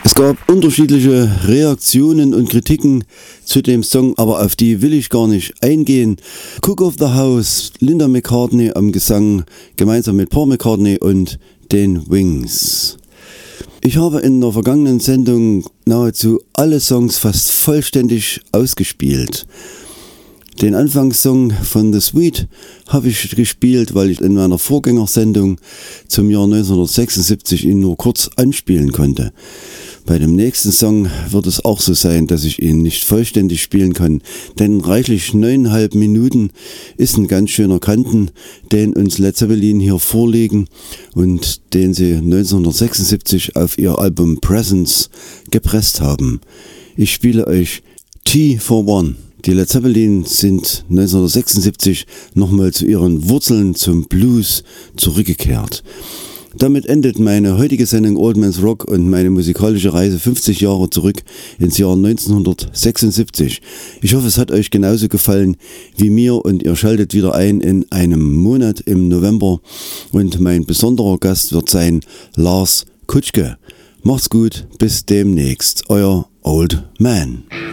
Es gab unterschiedliche Reaktionen und Kritiken zu dem Song, aber auf die will ich gar nicht eingehen. Cook of the House, Linda McCartney am Gesang, gemeinsam mit Paul McCartney und den Wings. Ich habe in der vergangenen Sendung nahezu alle Songs fast vollständig ausgespielt. Den Anfangssong von The Sweet habe ich gespielt, weil ich in meiner Vorgängersendung zum Jahr 1976 ihn nur kurz anspielen konnte. Bei dem nächsten Song wird es auch so sein, dass ich ihn nicht vollständig spielen kann, denn reichlich 9,5 Minuten ist ein ganz schöner Kanten, den uns Led Zeppelin hier vorlegen und den sie 1976 auf ihr Album Presence gepresst haben. Ich spiele euch Tea for One. Die Led Zeppelin sind 1976 nochmal zu ihren Wurzeln zum Blues zurückgekehrt. Damit endet meine heutige Sendung Old Man's Rock und meine musikalische Reise 50 Jahre zurück ins Jahr 1976. Ich hoffe, es hat euch genauso gefallen wie mir und ihr schaltet wieder ein in einem Monat im November und mein besonderer Gast wird sein Lars Kutschke. Macht's gut, bis demnächst, euer Old Man.